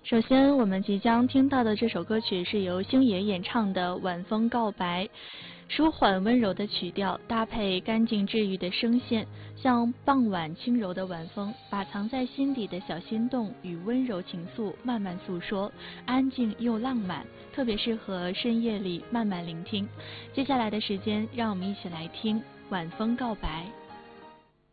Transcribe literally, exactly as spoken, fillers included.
首先，我们即将听到的这首歌曲是由星爷演唱的《晚风告白》，舒缓温柔的曲调搭配干净治愈的声线，像傍晚轻柔的晚风，把藏在心底的小心动与温柔情愫慢慢诉说，安静又浪漫，特别适合深夜里慢慢聆听。接下来的时间，让我们一起来听《晚风告白》。